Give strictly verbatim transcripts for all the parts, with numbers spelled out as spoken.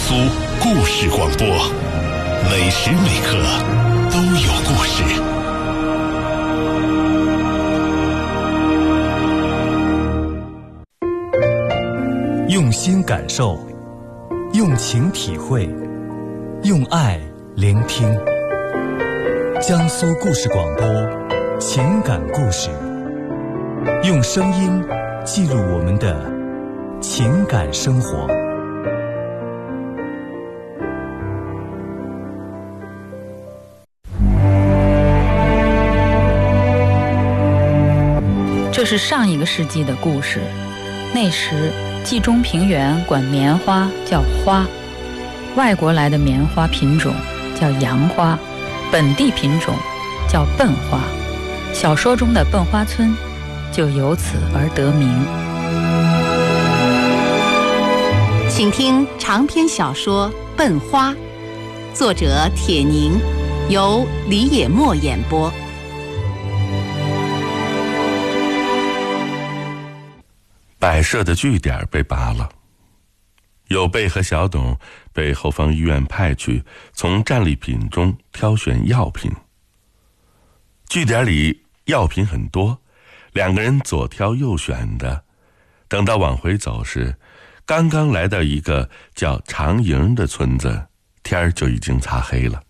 苏故事广播，每时每刻都有故事。 用心感受，用情体会，用爱聆听。江苏故事广播，情感故事，用声音记录我们的情感生活。 这是上一个世纪的故事，那时冀中平原管棉花叫花，外国来的棉花品种叫洋花，本地品种叫笨花，小说中的笨花村就由此而得名。 请听长篇小说《笨花》，作者铁凝，由李野墨演播。 摆设的据点被拔了，有贝和小董被后方医院派去从战利品中挑选药品。据点里药品很多，两个人左挑右选的。等到往回走时，刚刚来到一个叫长营的村子，天儿就已经擦黑了。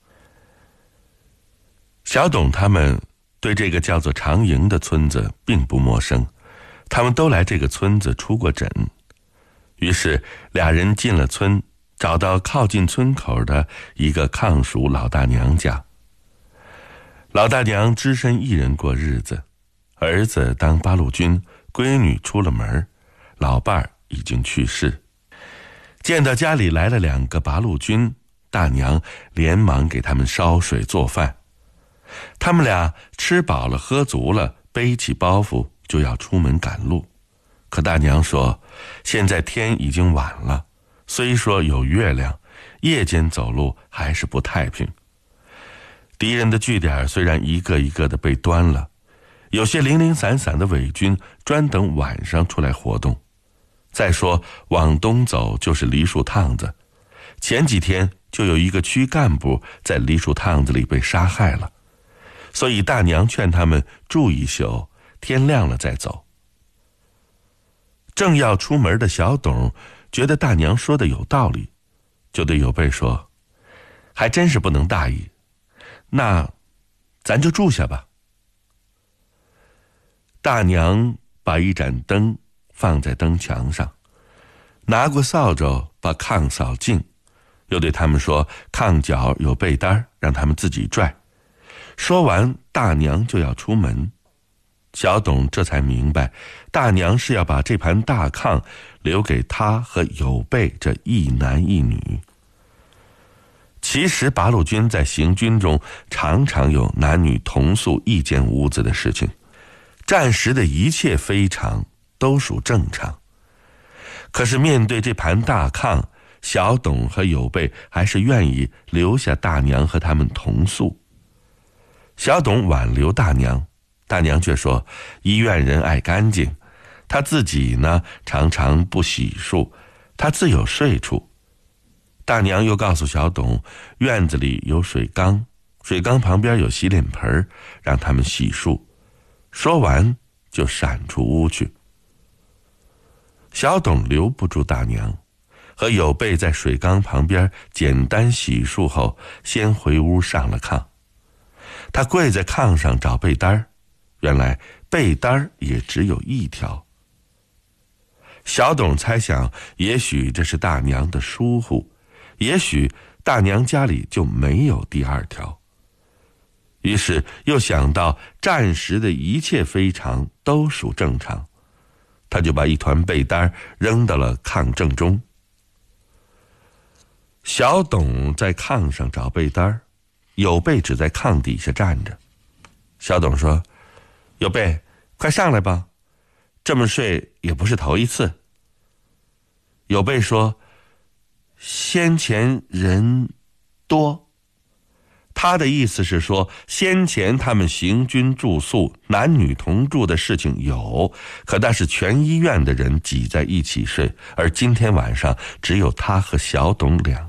小董他们对这个叫做长营的村子并不陌生，他们都来这个村子出过诊。于是俩人进了村，找到靠近村口的一个抗蜀老大娘家。老大娘只身一人过日子，儿子当八路军，闺女出了门，老伴儿已经去世。见到家里来了两个八路军，大娘连忙给他们烧水做饭。他们俩吃饱了喝足了，背起包袱就要出门赶路。可大娘说，现在天已经晚了，虽说有月亮，夜间走路还是不太平。敌人的据点虽然一个一个的被端了，有些零零散散的伪军专等晚上出来活动。再说往东走就是梨树趟子，前几天就有一个区干部在梨树趟子里被杀害了，所以大娘劝他们住一宿，天亮了再走。正要出门的小董觉得大娘说的有道理，就对有贝说，还真是不能大意，那咱就住下吧。大娘把一盏灯放在灯墙上，拿过扫帚把炕扫净，又对他们说炕角有被单，让他们自己拽。说完，大娘就要出门。小董这才明白，大娘是要把这盘大炕留给他和有贝这一男一女。其实八路军在行军中常常有男女同宿一间屋子的事情，战时的一切非常都属正常。可是面对这盘大炕，小董和有贝还是愿意留下大娘和他们同宿。小董挽留大娘，大娘却说医院人爱干净，她自己呢常常不洗漱，她自有睡处。大娘又告诉小董，院子里有水缸，水缸旁边有洗脸盆，让他们洗漱。说完就闪出屋去。小董留不住大娘，和有贝在水缸旁边简单洗漱后，先回屋上了炕。他跪在炕上找被单，原来被单也只有一条。小董猜想，也许这是大娘的疏忽，也许大娘家里就没有第二条。于是又想到战时的一切非常都属正常，他就把一团被单扔到了炕正中。小董在炕上找被单，有贝只在炕底下站着。小董说，有贝，快上来吧，这么睡也不是头一次。有贝说，先前人多。他的意思是说，先前他们行军住宿男女同住的事情有，可那是全医院的人挤在一起睡，而今天晚上只有他和小董两